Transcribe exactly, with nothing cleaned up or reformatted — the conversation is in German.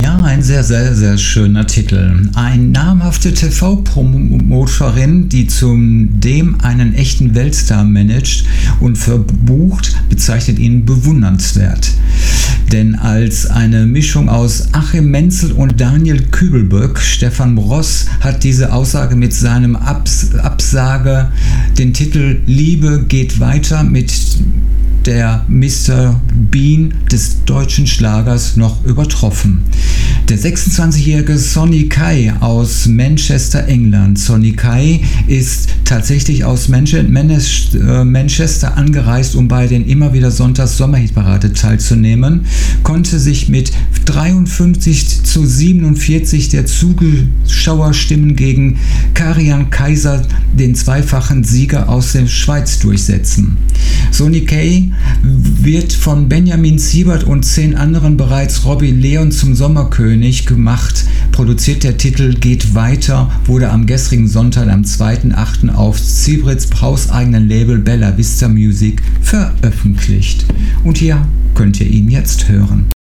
Ja, ein sehr, sehr, sehr schöner Titel. Eine namhafte T V-Promoterin, die zudem einen echten Weltstar managt und verbucht, bezeichnet ihn bewundernswert. Denn als eine Mischung aus Achim Menzel und Daniel Kübelböck, Stefan Bross hat diese Aussage mit seinem Abs- Absage den Titel Liebe geht weiter mit der Mister Bean des deutschen Schlagers noch übertroffen. Der sechsundzwanzigjährige Sonny Kai aus Manchester, England. Sonny Kai ist tatsächlich aus Manchester angereist, um bei den immer wieder Sonntags-Sommerhitparade teilzunehmen, konnte sich mit dreiundfünfzig zu siebenundvierzig der Zuschauerstimmen gegen Karian Kaiser, den zweifachen Sieger aus der Schweiz, durchsetzen. Sonny Kai wird von Benjamin Siebert und zehn anderen bereits Robbie Leon zum Sommerkönig gemacht. Produziert der Titel Geht weiter, wurde am gestrigen Sonntag, am zweiten achten auf Siebrits hauseigenen Label Bella Vista Music veröffentlicht. Und hier könnt ihr ihn jetzt hören.